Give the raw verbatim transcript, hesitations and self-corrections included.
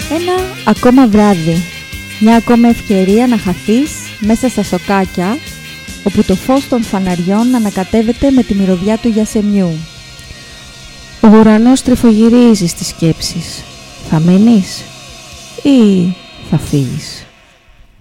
Ένα ακόμα βράδυ, μια ακόμα ευκαιρία να χαθείς μέσα στα σοκάκια, όπου το φως των φαναριών ανακατεύεται με τη μυρωδιά του γιασεμιού. Ο ουρανός τρυφογυρίζει στις σκέψεις. Θα μείνεις ή θα φύγεις?